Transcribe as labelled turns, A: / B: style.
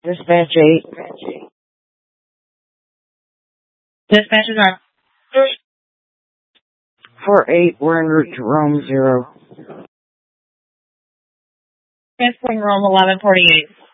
A: Dispatch 8.
B: Dispatches are
A: 4-8, we're en route to Rome 0.
B: transporting Rome 1148.